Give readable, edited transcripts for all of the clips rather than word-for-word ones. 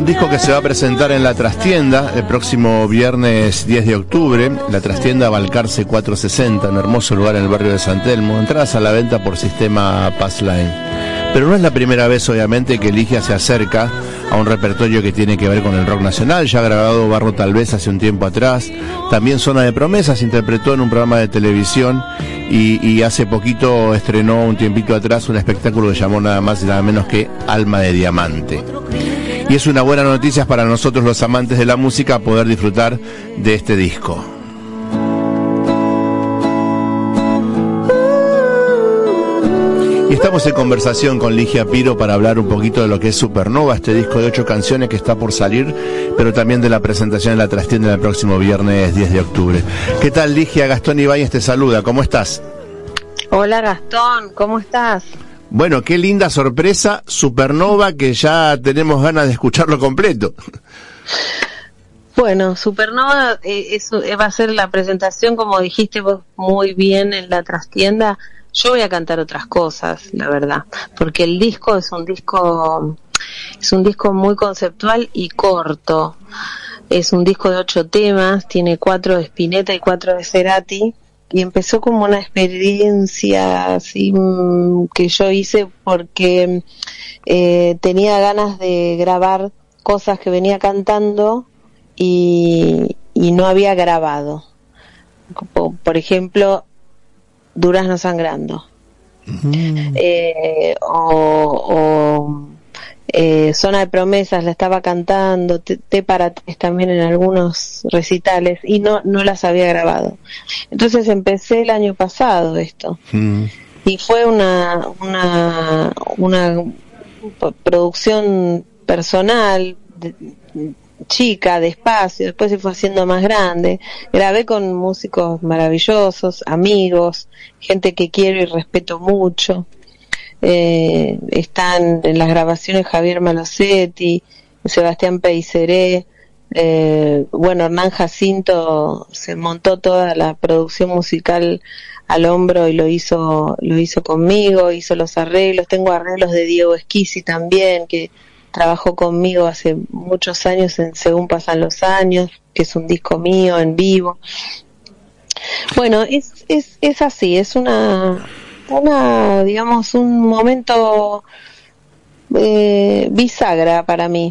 un disco que se va a presentar en La Trastienda el próximo viernes 10 de octubre. La Trastienda Balcarce 460, un hermoso lugar en el barrio de San Telmo. Entradas a la venta por sistema Passline. Pero no es la primera vez, obviamente, que Ligia se acerca a un repertorio que tiene que ver con el rock nacional. Ya ha grabado Barro Tal Vez hace un tiempo atrás. También Zona de Promesas interpretó en un programa de televisión y hace poquito estrenó, un tiempito atrás, un espectáculo que llamó nada más y nada menos que Alma de Diamante. Y es una buena noticia para nosotros los amantes de la música poder disfrutar de este disco. Y estamos en conversación con Ligia Piro para hablar un poquito de lo que es Supernova, este disco de 8 canciones que está por salir, pero también de la presentación en La Trastienda el próximo viernes 10 de octubre. ¿Qué tal, Ligia? Gastón Ibáñez te saluda, ¿cómo estás? Hola Gastón, ¿cómo estás? Bueno, qué linda sorpresa, Supernova, que ya tenemos ganas de escucharlo completo. Bueno, Supernova eso va a ser la presentación, como dijiste vos muy bien, en La Trastienda. Yo voy a cantar otras cosas, la verdad, porque el disco es un disco muy conceptual y corto. Es un disco de 8 temas, tiene 4 de Spinetta y 4 de Cerati, y empezó como una experiencia así que yo hice porque tenía ganas de grabar cosas que venía cantando y no había grabado. Por ejemplo, Durazno Sangrando, Zona de Promesas la estaba cantando, T para Tres también en algunos recitales, y no las había grabado. Entonces empecé el año pasado esto, y fue una producción personal, chica, despacio, después se fue haciendo más grande. Grabé con músicos maravillosos, amigos, gente que quiero y respeto mucho. Están en las grabaciones Javier Malosetti, Sebastián Peiseré, Hernán Jacinto se montó toda la producción musical al hombro y lo hizo conmigo, hizo los arreglos. Tengo arreglos de Diego Esquisi también, que trabajó conmigo hace muchos años en Según Pasan los Años, que es un disco mío en vivo. Bueno, es así, es una digamos, un momento bisagra para mí.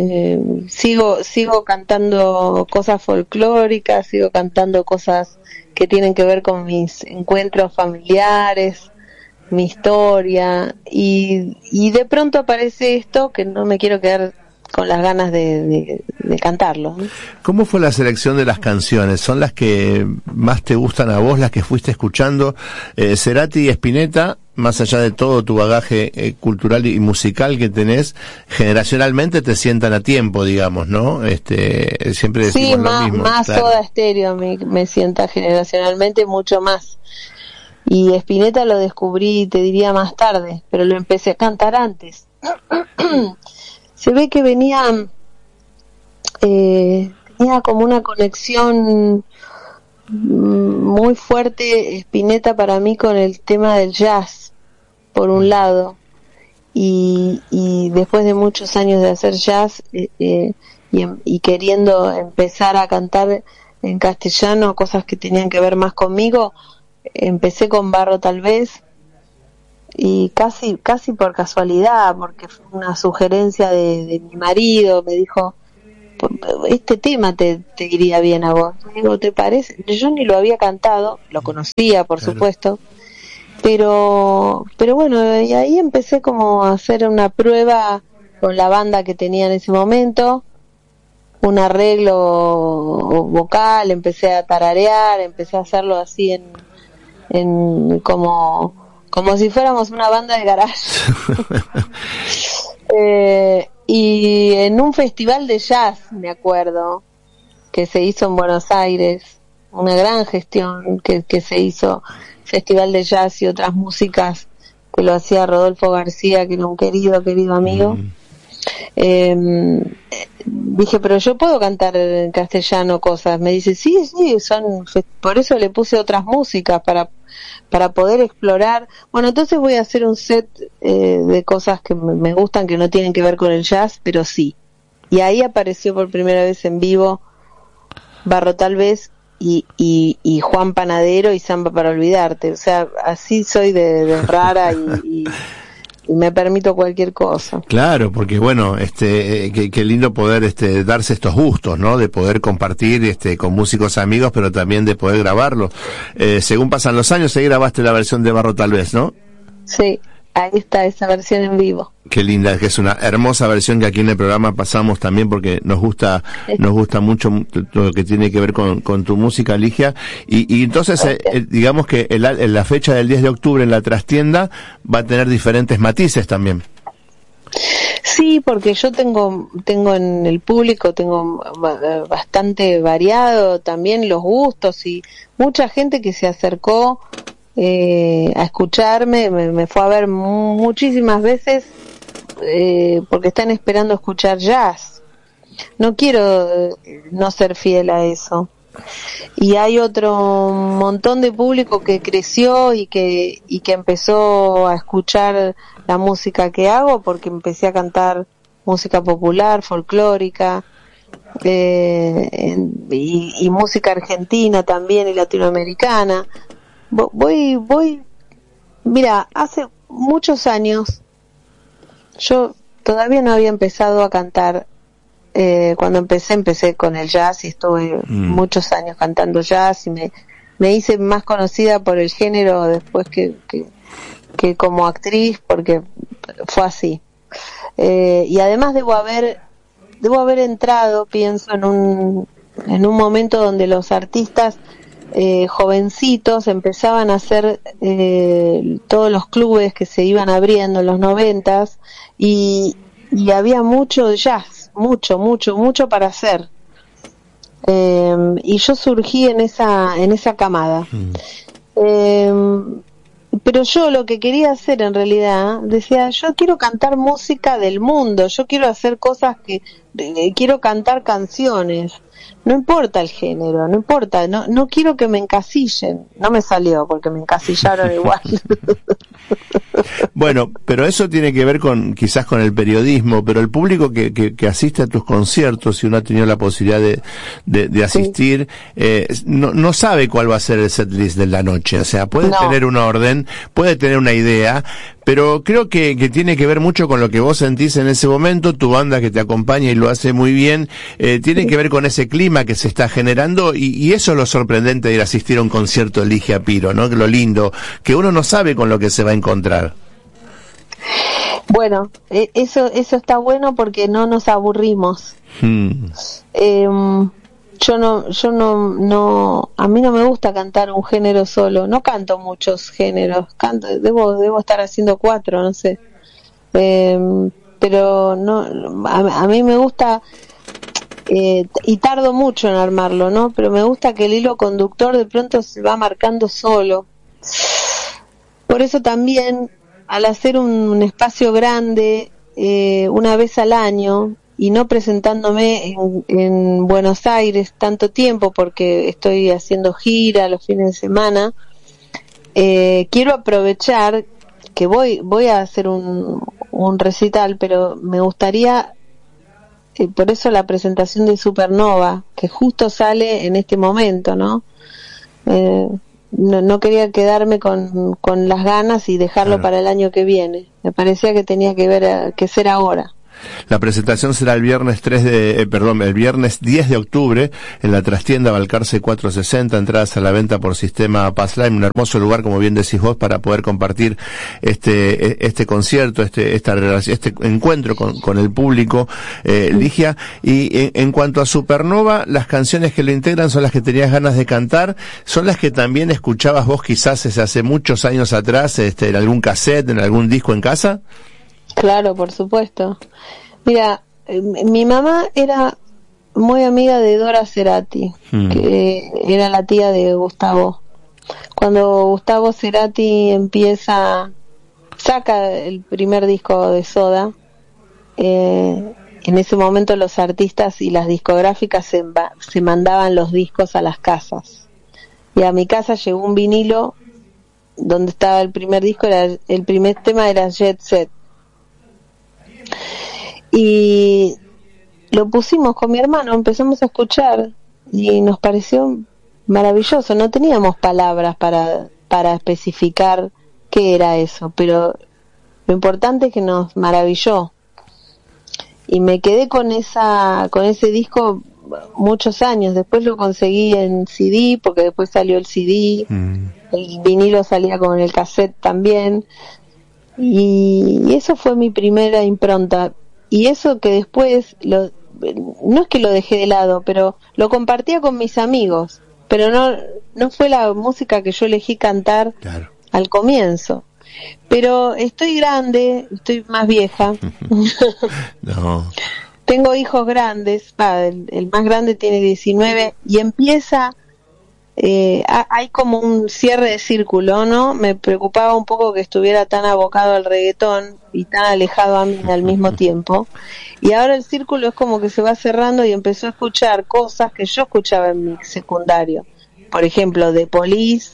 Sigo cantando cosas folclóricas, sigo cantando cosas que tienen que ver con mis encuentros familiares, mi historia, y de pronto aparece esto que no me quiero quedar con las ganas de cantarlo, ¿no? ¿Cómo fue la selección de las canciones? ¿Son las que más te gustan a vos, las que fuiste escuchando? Cerati y Spinetta, más allá de todo tu bagaje cultural y musical que tenés, generacionalmente te sientan a tiempo, digamos, ¿no? Siempre decimos lo mismo. Más claro. Soda Stereo me sienta generacionalmente mucho más. Y Spinetta lo descubrí, te diría, más tarde, pero lo empecé a cantar antes. Se ve que tenía como una conexión muy fuerte Spinetta para mí con el tema del jazz, por un lado, y después de muchos años de hacer jazz y queriendo empezar a cantar en castellano cosas que tenían que ver más conmigo, empecé con Barro Tal Vez, y casi por casualidad, porque fue una sugerencia de mi marido. Me dijo, este tema te iría bien a vos. Digo, ¿te parece? Yo ni lo había cantado, lo conocía, por supuesto, pero bueno, y ahí empecé como a hacer una prueba con la banda que tenía en ese momento, un arreglo vocal, empecé a tararear, empecé a hacerlo así en como si fuéramos una banda de garage. Y en un festival de jazz, me acuerdo, que se hizo en Buenos Aires, una gran gestión que se hizo, festival de jazz y otras músicas, que lo hacía Rodolfo García, que era un querido amigo. Dije, pero yo puedo cantar en castellano cosas. Me dice, sí, por eso le puse otras músicas, para poder explorar. Bueno, entonces voy a hacer un set de cosas que me gustan, que no tienen que ver con el jazz, pero sí. y ahí apareció por primera vez en vivo Barro Tal Vez y Juan Panadero y Samba para Olvidarte. O sea, así soy de rara y me permito cualquier cosa. Claro, porque bueno, qué lindo poder darse estos gustos, ¿no? De poder compartir con músicos amigos, pero también de poder grabarlo. Según pasan los años, ahí grabaste la versión de Barro Tal Vez, ¿no? Sí, ahí está esa versión en vivo. Qué linda, que es una hermosa versión que aquí en el programa pasamos también porque nos gusta mucho lo que tiene que ver con tu música, Ligia. Y entonces, digamos que la fecha del 10 de octubre en la trastienda va a tener diferentes matices también. Sí, porque yo tengo en el público, tengo bastante variado también los gustos y mucha gente que se acercó a escucharme, me fue a ver muchísimas veces porque están esperando escuchar jazz. No quiero no ser fiel a eso. Y hay otro montón de público que creció y que empezó a escuchar la música que hago porque empecé a cantar música popular, folclórica, y música argentina también y latinoamericana. Mira, hace muchos años yo todavía no había empezado a cantar. Cuando empecé con el jazz y estuve muchos años cantando jazz y me hice más conocida por el género después que como actriz, porque fue así. Y además debo haber entrado, pienso, en un momento donde los artistas jovencitos empezaban a hacer todos los clubes que se iban abriendo en los 90s y había mucho jazz, mucho para hacer, y yo surgí en esa camada. Pero yo lo que quería hacer en realidad, decía, yo quiero cantar música del mundo, yo quiero hacer cosas quiero cantar canciones, no importa el género, no importa, no quiero que me encasillen. No me salió porque me encasillaron igual. Bueno, pero eso tiene que ver quizás con el periodismo, pero el público que asiste a tus conciertos, si uno ha tenido la posibilidad de asistir, no sabe cuál va a ser el setlist de la noche. O sea, puede tener una orden, puede tener una idea, pero creo que tiene que ver mucho con lo que vos sentís en ese momento, tu banda que te acompaña y lo hace muy bien, tiene que ver con ese clima que se está generando y eso es lo sorprendente de ir a asistir a un concierto de Ligia Piro, ¿no? Lo lindo, que uno no sabe con lo que se va a encontrar. Bueno, eso está bueno porque no nos aburrimos. Yo no, a mí no me gusta cantar un género solo, no canto muchos géneros, debo estar haciendo 4, no sé, pero no, a mí me gusta, y tardo mucho en armarlo, ¿no? Pero me gusta que el hilo conductor de pronto se va marcando solo. Por eso también, al hacer un espacio grande, una vez al año, y no presentándome en Buenos Aires tanto tiempo porque estoy haciendo gira los fines de semana, quiero aprovechar que voy a hacer un recital, pero me gustaría, por eso la presentación de Supernova, que justo sale en este momento, ¿no? No quería quedarme con las ganas y dejarlo para el año que viene. Me parecía que tenía que ser ahora. La presentación será el viernes 10 de octubre en la trastienda Balcarce 460, entradas a la venta por sistema Passline, un hermoso lugar, como bien decís vos, para poder compartir este concierto, este encuentro con el público, Ligia. Y en cuanto a Supernova, las canciones que lo integran son las que tenías ganas de cantar, son las que también escuchabas vos quizás hace muchos años atrás, en algún cassette, en algún disco en casa. Claro, por supuesto. Mira, mi mamá era muy amiga de Dora Cerati, que era la tía de Gustavo. Cuando Gustavo Cerati saca el primer disco de Soda, en ese momento los artistas y las discográficas se mandaban los discos a las casas. Y a mi casa llegó un vinilo donde estaba el primer disco, el primer tema era Jet Set. Y lo pusimos con mi hermano, empezamos a escuchar y nos pareció maravilloso. No teníamos palabras para especificar qué era eso, pero lo importante es que nos maravilló. Y me quedé con ese disco muchos años. Después lo conseguí en CD, porque después salió el CD, el vinilo salía con el cassette también, y eso fue mi primera impronta. Y eso que después, no es que lo dejé de lado, pero lo compartía con mis amigos, pero no fue la música que yo elegí cantar al comienzo. Pero estoy grande, estoy más vieja. No. Tengo hijos grandes, el más grande tiene 19 y empieza, hay como un cierre de círculo, ¿no? Me preocupaba un poco que estuviera tan abocado al reggaetón y tan alejado a mí al mismo tiempo. Y ahora el círculo es como que se va cerrando y empezó a escuchar cosas que yo escuchaba en mi secundario. Por ejemplo, The Police,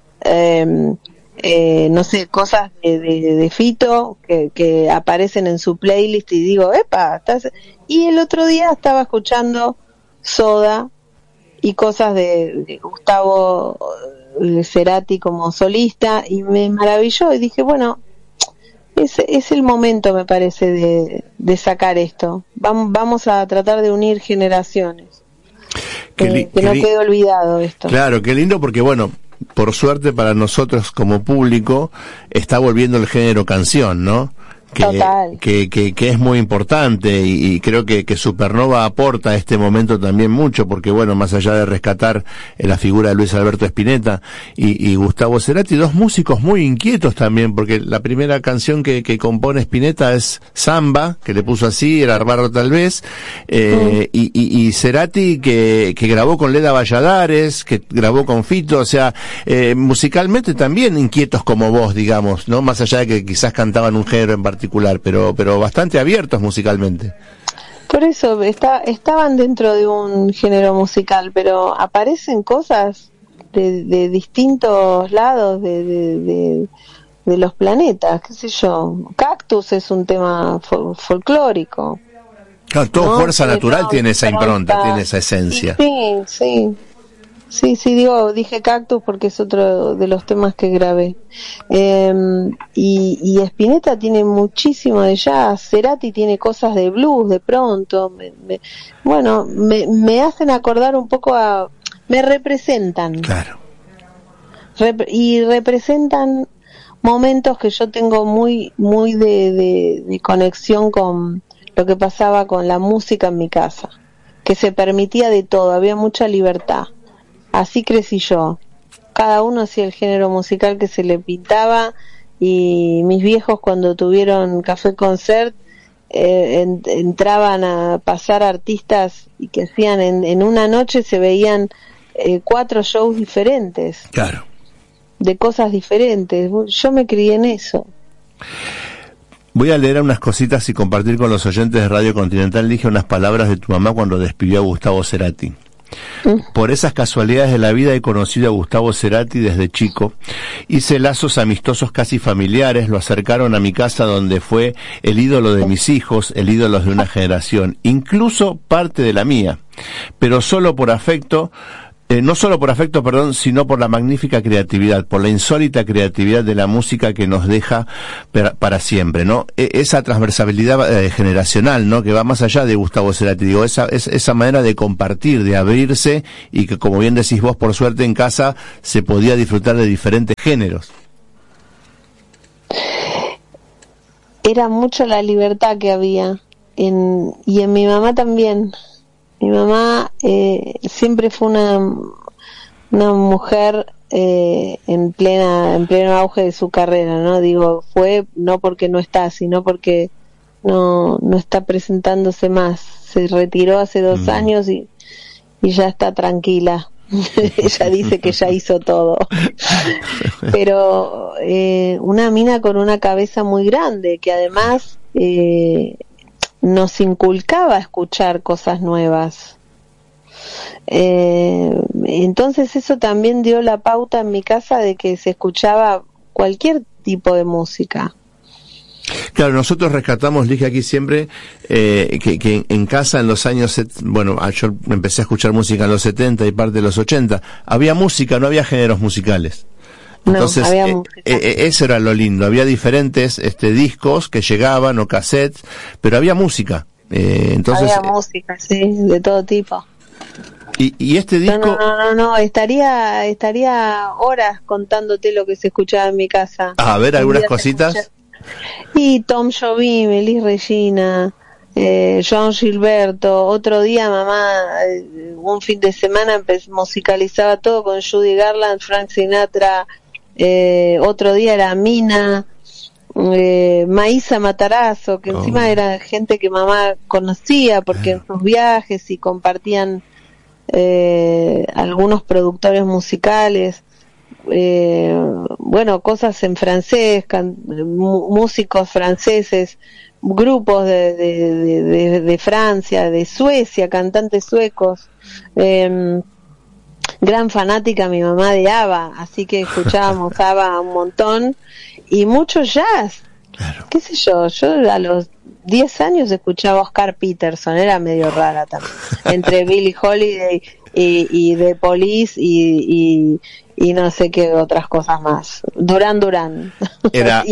no sé, cosas de Fito que aparecen en su playlist y digo, ¡epa! Y el otro día estaba escuchando Soda y cosas de Gustavo Cerati como solista y me maravilló y dije, bueno, es el momento, me parece, de sacar esto. Vamos a tratar de unir generaciones. Que no quede olvidado esto. Claro, qué lindo, porque bueno, por suerte para nosotros como público está volviendo el género canción, ¿no? Que es muy importante y creo que Supernova aporta a este momento también mucho, porque bueno, más allá de rescatar la figura de Luis Alberto Spinetta y Gustavo Cerati, dos músicos muy inquietos también, porque la primera canción que compone Spinetta es Samba, que le puso así, era Barro tal vez, y Cerati que grabó con Leda Valladares, que grabó con Fito, o sea, musicalmente también inquietos como vos, digamos, ¿no? Más allá de que quizás cantaban un género en particular, pero bastante abiertos musicalmente. Por eso estaban dentro de un género musical, pero aparecen cosas de distintos lados de los planetas, qué sé yo. Cactus es un tema folclórico. Claro, todo, ¿no? Fuerza Natural tiene esa impronta, tiene esa esencia. Sí, dije Cactus porque es otro de los temas que grabé. Y Spinetta tiene muchísimo de jazz, Cerati tiene cosas de blues de pronto. Me hacen acordar un poco me representan. Claro. Y representan momentos que yo tengo muy de conexión con lo que pasaba con la música en mi casa, que se permitía de todo, había mucha libertad. Así crecí yo. Cada uno hacía el género musical que se le pintaba y mis viejos cuando tuvieron Café Concert entraban a pasar artistas y que hacían en una noche se veían 4 shows diferentes. Claro. De cosas diferentes. Yo me crié en eso. Voy a leer unas cositas y compartir con los oyentes de Radio Continental. Dije unas palabras de tu mamá cuando despidió a Gustavo Cerati. Por esas casualidades de la vida he conocido a Gustavo Cerati desde chico. Hice lazos amistosos casi familiares, lo acercaron a mi casa donde fue el ídolo de mis hijos, el ídolo de una generación, incluso parte de la mía, pero solo por afecto. No solo por afecto, sino por la magnífica creatividad, por la insólita creatividad de la música que nos deja para siempre, ¿no? Esa transversalidad generacional, ¿no? Que va más allá de Gustavo Cerati, digo, esa manera de compartir, de abrirse, y que, como bien decís vos, por suerte en casa se podía disfrutar de diferentes géneros. Era mucho la libertad que había, y en mi mamá también. Mi mamá siempre fue una mujer en pleno auge de su carrera, ¿no? Digo, fue no porque no está, sino porque no está presentándose más. Se retiró hace 2 años y ya está tranquila. Ella dice que ya hizo todo. Pero una mina con una cabeza muy grande, que además nos inculcaba a escuchar cosas nuevas. Entonces eso también dio la pauta en mi casa de que se escuchaba cualquier tipo de música. Claro, nosotros rescatamos, dije aquí siempre, que en casa en los años, yo empecé a escuchar música en los 70 y parte de los 80, había música, no había géneros musicales. Entonces, no, había música. Eso era lo lindo, había diferentes discos que llegaban o cassettes, pero había música. Entonces, había música, sí, de todo tipo. Y este disco... No, estaría horas contándote lo que se escuchaba en mi casa. A ver, algunas cositas. Y Tom Jobim, Elis Regina, John Gilberto. Otro día mamá, un fin de semana musicalizaba todo con Judy Garland, Frank Sinatra. Otro día era Mina, Maísa Matarazzo, que encima era gente que mamá conocía porque en sus viajes y compartían algunos productores musicales. Cosas en francés, músicos franceses, grupos de Francia, de Suecia, cantantes suecos. Gran fanática mi mamá de ABBA, así que escuchábamos ABBA un montón y mucho jazz. Claro. Qué sé yo a los 10 años escuchaba Oscar Peterson, era medio rara también, entre Billie Holiday y The Police y no sé qué otras cosas más. Duran. Era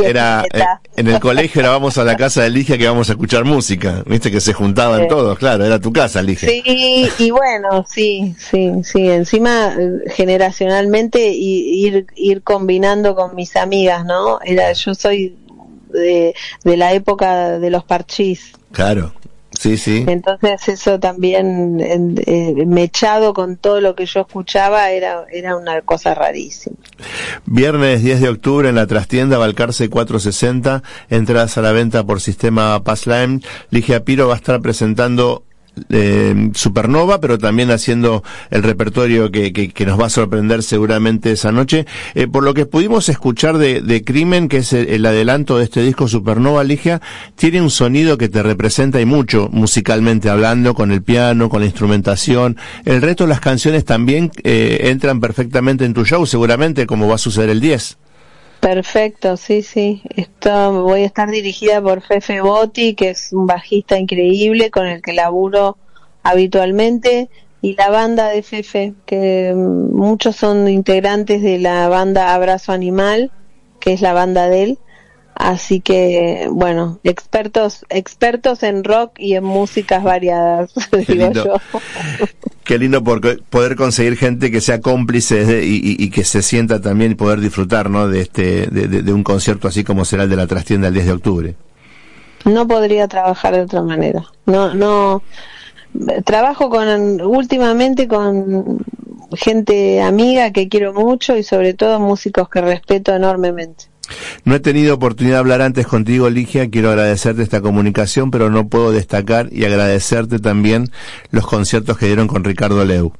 en el colegio era vamos a la casa de Ligia que vamos a escuchar música, viste que se juntaban todos, claro, era tu casa, Ligia. Sí, y bueno, sí, encima generacionalmente ir combinando con mis amigas, ¿no? Yo soy de la época de los parchís. Claro. Sí. Entonces eso también mechado con todo lo que yo escuchaba era una cosa rarísima. Viernes 10 de octubre en la trastienda Balcarce 460, entradas a la venta por sistema Passline. Ligia Piro va a estar presentando Supernova, pero también haciendo el repertorio que nos va a sorprender seguramente esa noche. Por lo que pudimos escuchar de Crimen, que es el adelanto de este disco Supernova, Ligia, tiene un sonido que te representa y mucho, musicalmente hablando, con el piano, con la instrumentación. El resto de las canciones también entran perfectamente en tu show, seguramente, como va a suceder el 10. Perfecto, sí. Voy a estar dirigida por Fefe Botti, que es un bajista increíble con el que laburo habitualmente, y la banda de Fefe, que muchos son integrantes de la banda Abrazo Animal, que es la banda de él. Así que, bueno, expertos en rock y en músicas variadas, digo yo. Qué lindo poder conseguir gente que sea cómplice y que se sienta también y poder disfrutar, ¿no? de un concierto así como será el de la trastienda el 10 de octubre. No podría trabajar de otra manera. No. Trabajo últimamente con gente amiga que quiero mucho y sobre todo músicos que respeto enormemente. No he tenido oportunidad de hablar antes contigo, Ligia, quiero agradecerte esta comunicación, pero no puedo destacar y agradecerte también los conciertos que dieron con Ricardo Leu.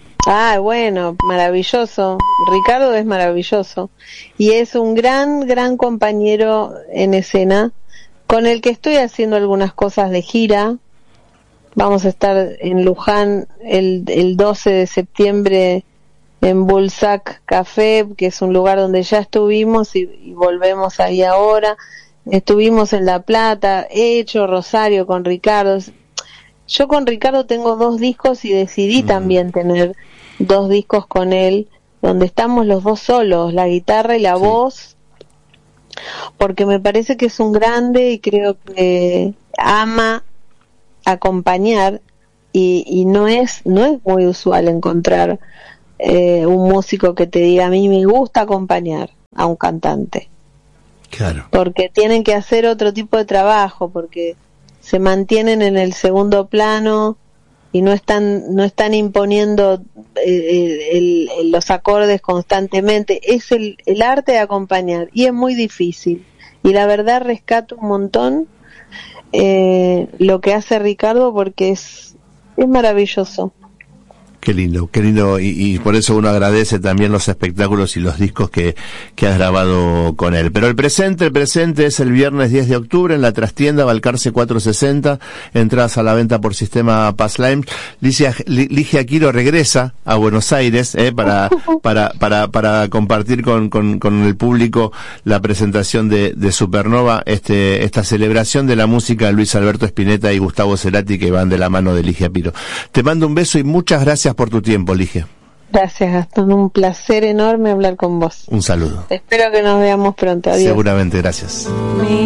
Bueno, maravilloso. Ricardo es maravilloso y es un gran compañero en escena con el que estoy haciendo algunas cosas de gira. Vamos a estar en Luján el 12 de septiembre en Bulsac Café, que es un lugar donde ya estuvimos y volvemos ahí ahora. Estuvimos en La Plata, he hecho Rosario con Ricardo. Yo con Ricardo tengo 2 discos y decidí también tener 2 discos con él, donde estamos los dos solos, la guitarra y la voz, porque me parece que es un grande y creo que ama acompañar y no es muy usual encontrar un músico que te diga a mí me gusta acompañar a un cantante. Claro. Porque tienen que hacer otro tipo de trabajo, porque se mantienen en el segundo plano y no están imponiendo los acordes constantemente. Es el arte de acompañar y es muy difícil. Y la verdad rescato un montón lo que hace Ricardo porque es maravilloso. Qué lindo, y por eso uno agradece también los espectáculos y los discos que has grabado con él. Pero el presente es el viernes 10 de octubre en la trastienda Balcarce 460, entradas a la venta por sistema Passline. Ligia Quiro regresa a Buenos Aires, para compartir con el público la presentación de Supernova, esta celebración de la música de Luis Alberto Spinetta y Gustavo Cerati, que van de la mano de Ligia Quiro. Te mando un beso y muchas gracias por tu tiempo, Ligia. Gracias, Gastón. Un placer enorme hablar con vos. Un saludo. Espero que nos veamos pronto. Adiós. Seguramente, gracias.